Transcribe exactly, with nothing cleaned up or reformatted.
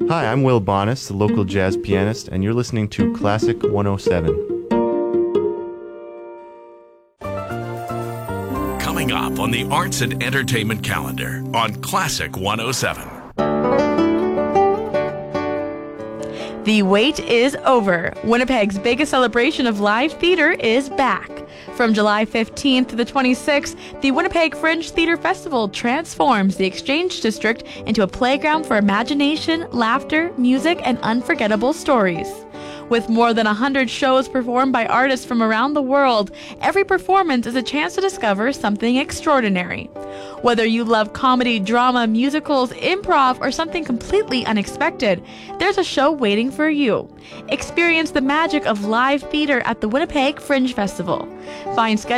Hi, I'm Will Bonas, the local jazz pianist, and you're listening to Classic one oh seven. Coming up on the arts and entertainment calendar on Classic one oh seven. The wait is over. Winnipeg's biggest celebration of live theater is back. From July fifteenth to the twenty-sixth, the Winnipeg Fringe Theater Festival transforms the Exchange District into a playground for imagination, laughter, music, and unforgettable stories. With more than one hundred shows performed by artists from around the world, every performance is a chance to discover something extraordinary. Whether you love comedy, drama, musicals, improv, or something completely unexpected, there's a show waiting for you. Experience the magic of live theater at the Winnipeg Fringe Festival. Find schedules